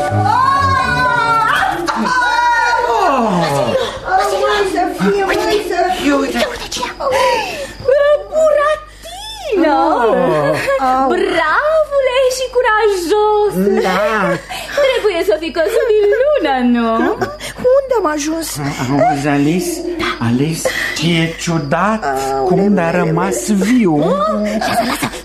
Buratina! Bravule și curajos! Da. Trebuie să fi căzut din lună, nu? Unde am ajuns? Auzi, Alice? Alice, ce ciudat cum a rămas viu. Lasă,